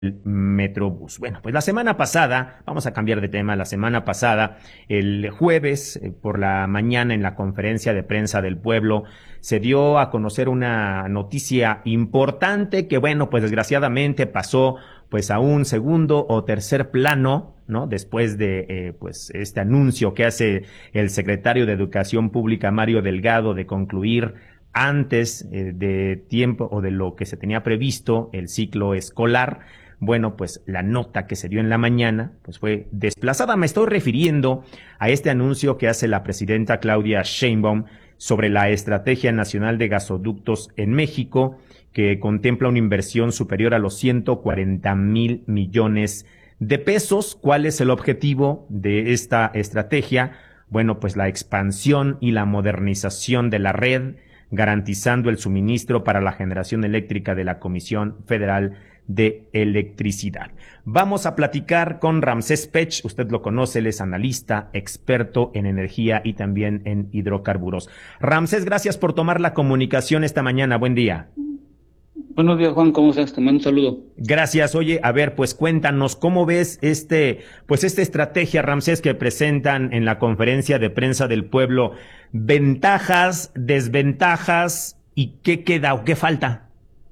Metrobús. Bueno, pues la semana pasada, vamos a cambiar de tema, la semana pasada, el jueves por la mañana en la conferencia de prensa del pueblo, se dio a conocer una noticia importante que, bueno, pues desgraciadamente pasó pues a un segundo o tercer plano, ¿no? Después de pues este anuncio que hace el secretario de Educación Pública, Mario Delgado, de concluir antes de tiempo o de lo que se tenía previsto el ciclo escolar. Bueno, pues la nota que se dio en la mañana pues fue desplazada. Me estoy refiriendo a este anuncio que hace la presidenta Claudia Sheinbaum sobre la Estrategia Nacional de Gasoductos en México, que contempla una inversión superior a los 140,000 millones de pesos. ¿Cuál es el objetivo de esta estrategia? Bueno, pues la expansión y la modernización de la red, garantizando el suministro para la generación eléctrica de la Comisión Federal de Electricidad. Vamos a platicar con Ramsés Pech, usted lo conoce, él es analista, experto en energía y también en hidrocarburos. Ramsés, gracias por tomar la comunicación esta mañana, buen día. Buenos días, Juan, ¿cómo estás? Te mando un saludo. Gracias. Oye, a ver, pues cuéntanos, ¿cómo ves esta estrategia, Ramsés, que presentan en la conferencia de prensa del pueblo? Ventajas, desventajas, ¿y qué queda o qué falta?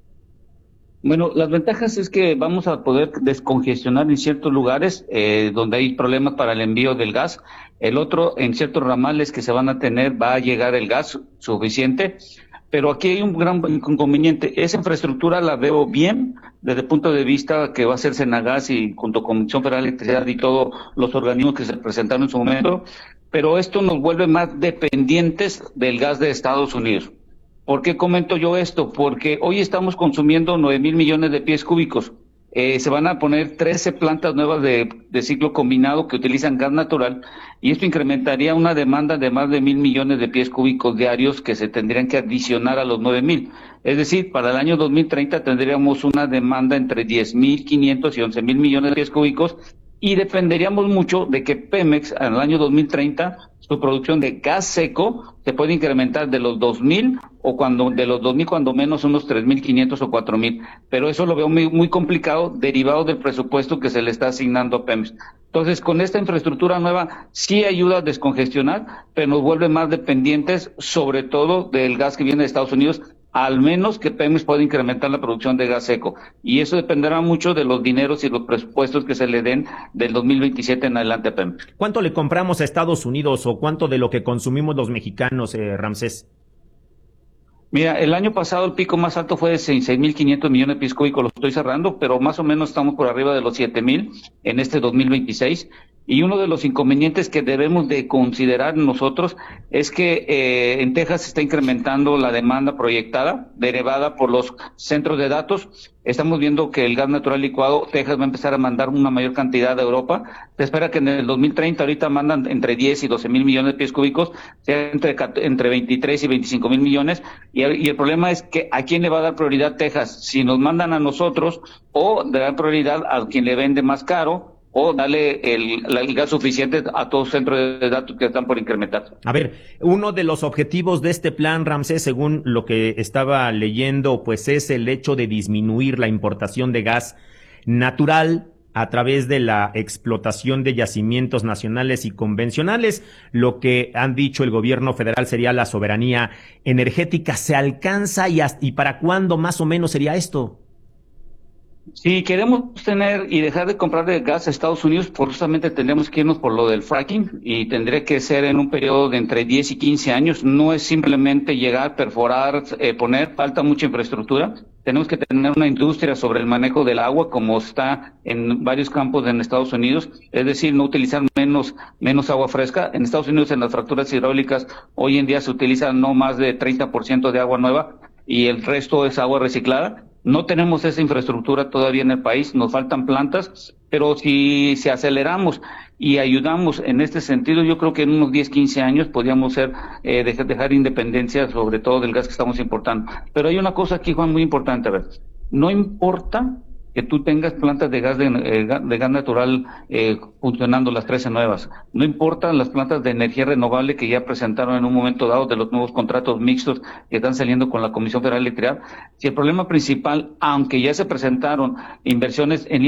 Bueno, las ventajas es que vamos a poder descongestionar en ciertos lugares donde hay problemas para el envío del gas. El otro, en ciertos ramales que se van a tener, va a llegar el gas suficiente. Pero aquí hay un gran inconveniente. Esa infraestructura la veo bien desde el punto de vista que va a ser Senagas y junto con Comisión Federal de Electricidad y todos los organismos que se presentaron en su momento, pero esto nos vuelve más dependientes del gas de Estados Unidos. ¿Por qué comento yo esto? Porque hoy estamos consumiendo 9,000 millones de pies cúbicos. Se van a poner 13 plantas nuevas de ciclo combinado que utilizan gas natural y esto incrementaría una demanda de más de 1,000 millones de pies cúbicos diarios que se tendrían que adicionar a los 9,000. Es decir, para el año 2030 tendríamos una demanda entre 10,500 y 11,000 millones de pies cúbicos y dependeríamos mucho de que Pemex en el año 2030 su producción de gas seco se puede incrementar de los 2,000 o de los 2,000 cuando menos unos 3,500 o 4,000. Pero eso lo veo muy complicado derivado del presupuesto que se le está asignando a Pemex. Entonces, con esta infraestructura nueva sí ayuda a descongestionar, pero nos vuelve más dependientes sobre todo del gas que viene de Estados Unidos, al menos que Pemex pueda incrementar la producción de gas seco. Y eso dependerá mucho de los dineros y los presupuestos que se le den del 2027 en adelante a Pemex. ¿Cuánto le compramos a Estados Unidos o cuánto de lo que consumimos los mexicanos, Ramsés? Mira, el año pasado el pico más alto fue de 6,500 millones de pies cúbicos, lo estoy cerrando, pero más o menos estamos por arriba de los 7,000 en este 2026. Y uno de los inconvenientes que debemos de considerar nosotros es que en Texas se está incrementando la demanda proyectada, derivada por los centros de datos. Estamos viendo que el gas natural licuado, Texas va a empezar a mandar una mayor cantidad a Europa. Se espera que en el 2030 ahorita mandan entre 10 y 12,000 millones de pies cúbicos, sea entre 23 y 25,000 millones. Y el problema es que ¿a quién le va a dar prioridad Texas? Si nos mandan a nosotros o le dan prioridad a quien le vende más caro, o darle el gas suficiente a todos los centros de datos que están por incrementar. A ver, uno de los objetivos de este plan, Ramsés, según lo que estaba leyendo, pues es el hecho de disminuir la importación de gas natural a través de la explotación de yacimientos nacionales y convencionales. Lo que han dicho el gobierno federal sería la soberanía energética. ¿Se alcanza y para cuándo más o menos sería esto? Si queremos tener y dejar de comprar de gas a Estados Unidos, forzosamente tendremos que irnos por lo del fracking y tendría que ser en un periodo de entre 10 y 15 años. No es simplemente llegar, perforar, poner, falta mucha infraestructura. Tenemos que tener una industria sobre el manejo del agua como está en varios campos en Estados Unidos, es decir, no utilizar menos agua fresca. En Estados Unidos en las fracturas hidráulicas hoy en día se utiliza no más de 30% de agua nueva y el resto es agua reciclada. No tenemos esa infraestructura todavía en el país, nos faltan plantas, pero si aceleramos y ayudamos en este sentido, yo creo que en unos 10, 15 años podríamos dejar independencia sobre todo del gas que estamos importando. Pero hay una cosa aquí, Juan, muy importante, a ver, no importa que tú tengas plantas de de gas natural funcionando, las 13 nuevas. No importan las plantas de energía renovable que ya presentaron en un momento dado de los nuevos contratos mixtos que están saliendo con la Comisión Federal de Electricidad. Si el problema principal, aunque ya se presentaron inversiones en